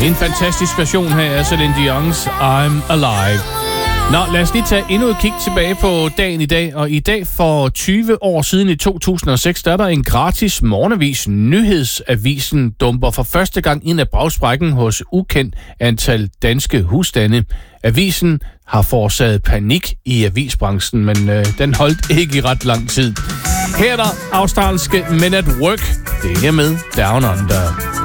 En fantastisk version her af Celine Dion's I'm Alive. Nå, lad os lige tage endnu et kig tilbage på dagen i dag. Og i dag for 20 år siden i 2006, der er der en gratis morgenavis. Nyhedsavisen dumper for første gang ind af bagsprækken hos ukendt antal danske husstande. Avisen har forårsaget panik i avisbranchen, men den holdt ikke i ret lang tid. Her er der australske Men at Work. Det er med Down Under.